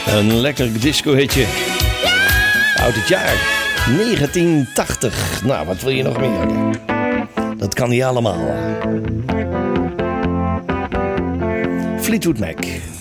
Een lekker disco-hitje. Oud het jaar 1980. Nou, wat wil je nog meer? Dat kan niet allemaal. Fleetwood Mac.